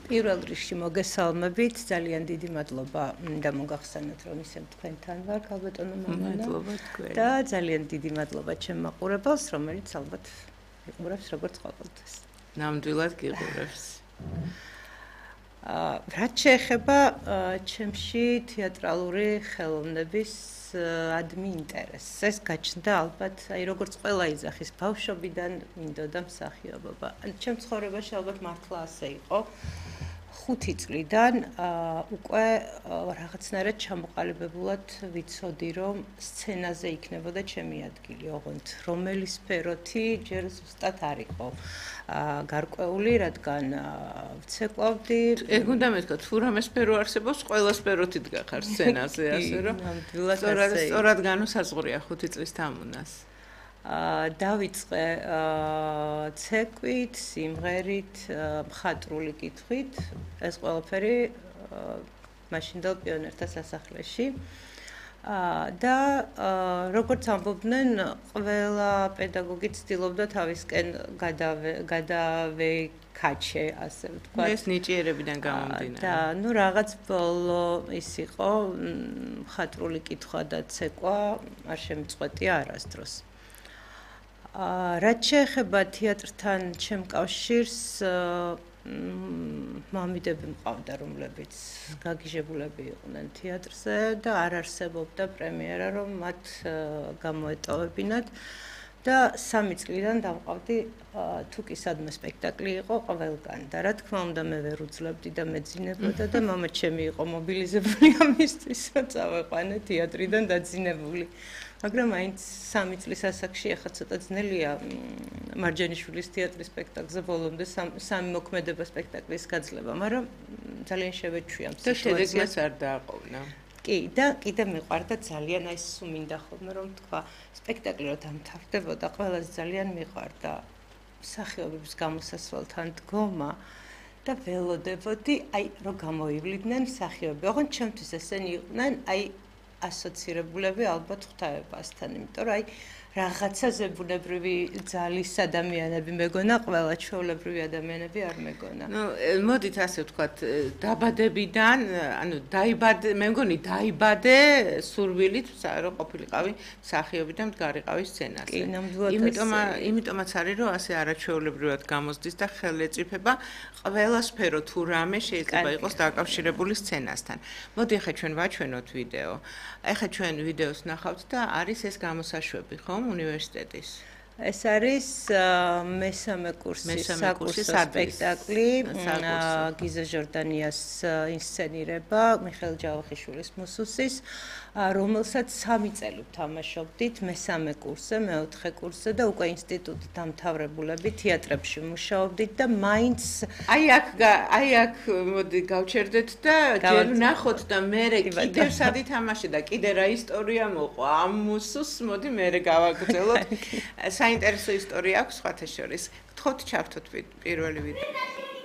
პირველ რიგში მოგესალმებით, ძალიან დიდი მადლობა და მოგახსენოთ, რომ ისევ თქვენთან ვარ, ქალბატონო მამონა. მადლობა თქვენ. და ძალიან დიდი მადლობა ჩემ მაყურებელს, რომელიც ალბათ იყურებს როგორც ყოველთვის. ნამდვილად გიყურებს. რაც შეეხება ჩემში თეატრალური ხელოვნების ადმი ინტერესს, ეს გაჩნდა ალბათ, როგორც ყველა იძახის ბავშვობიდან მინდოდა მსახიობობა. ჩემ ცხოვრებაში ალბათ მართლა ასე იყო. 5 წლიდან უკვე რაღაცნაირად ჩამოყალიბებულად ვიცოდი, რომ სცენაზე იქნებოდა ჩემი ადგილი, ოღონდ რომელი სფეროთი ჯერ ზუსტად არ იყო გარკვეული, რადგან ვცეკვავდი. ეგ უნდა მეთქვა, თუ რამე სფერო არსებობს, ყველა სფეროთი დგახარ სცენაზე, ასე რომ სწორად განუსაზღვრია 5 წლის თამუნას. დავიწყე ცეკვით, სიმღერით, მხატვრული კითხვით, ეს ყველაფერი მაშინდელ პიონერთა სასახლეში. და როგორც ამბობდნენ, ყველა პედაგოგი ცდილობდა თავისკენ გადავეკაჩე, ასე ვთქვათ. ეს ნიჭიერებიდან გამომდინარე. და ნუ რაღაც ბოლო ის იყო, მხატვრული კითხვა და ცეკვა არ შემწყვეტია არასდროს. რაც შეეხება თეატრთან ჩემ კავშირს, მამიდები მყავდა, რომლებიც გაგიჟებულები იყვნენ თეატრზე და არ არსებობდა პრემიერა, რომ მათ გამოეტოვებინათ. და 3 წლიდან დავყავდი თუკი სადმე სპექტაკლი იყო ყველგან და რა თქმა უნდა მე ვერ უძლებდი და მეძინებოდა და მამა ჩემი იყო მობილიზებული ამისთვის, რომ წავეყვანე თეატრიდან დაძინებული. მაგრამ აინც 3 წლის ასაკში ახლა ცოტა ძნელია მარჯანიშვილის თეატრის სპექტაკლზე ბოლომდე 3 მოქმედება სპექტაკლის გაძლება, მაგრამ ძალიან შევეჩვია ამ სიტუაციას. და შედეგმაც არ დააყოვნა. კი, და კიდე მიყვარდა ძალიან, აი სულ მინდა ხოლმე რომ თქვა, სპექტაკლი რო დამთავრდებოდა, ყველას ძალიან მიყვარდა მსახიობების გამოსასვლელთან დგომა და ველოდებოდი, აი რო გამოივლიდნენ მსახიობები. ოღონდ ჩემთვის ესენი იყვნენ, აი ასოცირებულები ალბათ ღვთაებასთან, იმიტომ რომ აი რაღაცაზე ბუნებრივი ძალის ადამიანები მეგონა, ყველა ჩვეულებრივი ადამიანები არ მეგონა. ნუ მოდით ასე ვთქვათ, დაბადებიდან, ანუ მე მგონი დაიბადე სურვილით, რომ ყოფილიყავი მსახიობი და მდგარიყავი სცენაზე. კი, ნამდვილად იმიტომაც არის, რომ ასე არაჩვეულებრივად გამოსდის და ხელეწიფება ყველა სფერო თუ რამე შეიძლება იყოს დაკავშირებული სცენასთან. მოდი ახლა ჩვენ ვაჩვენოთ ვიდეო. ახლა ჩვენ ვიდეოს ნახავთ და არის ეს გამოსაშვები, ხომ? უნივერსიტეტის. ეს არის მესამე კურსის საკურსო სპექტაკლი, გიზა ჟორდანიას ინსცენირება, მიხეილ ჯავახიშვილის მუსუსის, რომელსაც 3 წელი ვთამაშობდით, მესამე კურსზე, მეოთხე კურსზე და უკვე ინსტიტუტი დამთავრებულები თეატრებში მუშაობდით და მაინც აი აქ მოდი გავჩერდეთ და ჯერ ნახოთ და მერე კიდევ სადი თამაში და კიდე რა ისტორია მოყვა ამ მუსუსს, მოდი მერე გავაგრძელოთ. საინტერესო ისტორია აქვს სხვათა შორის. გთხოვთ ჩავთოთ პირველი ვიდეო.